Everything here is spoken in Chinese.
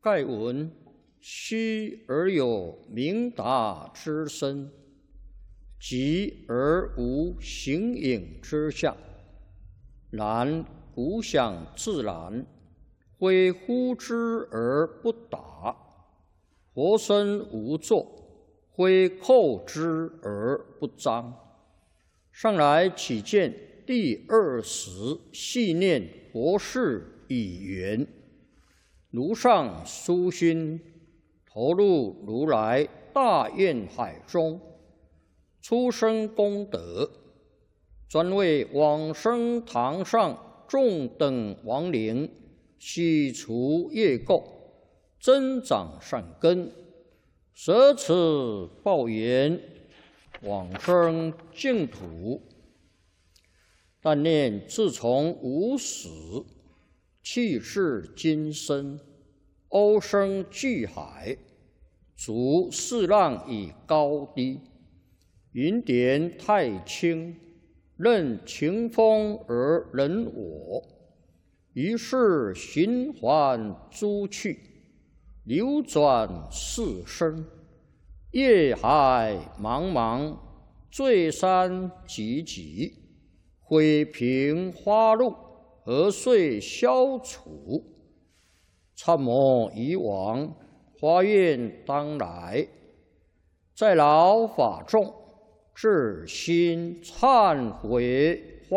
盖闻虚而有明达之身，寂而无形影之相。然古想自然，非呼之而不答；活生无作，非叩之而不彰。上来启见第20系念佛事已圆，如上殊心，投入如来大愿海中，出生功德，专为往生堂上众等亡灵洗除业垢，增长善根，舍此报缘，往生净土。但念自从无始，气至今生，欧生巨海，逐四浪以高低，云点太清，任情风而人我。于是循环诸趣，流转四生，业海茫茫，罪山积积，毁平花路，何遂消除？参谋以往，发愿当来，在劳法众，至心忏悔。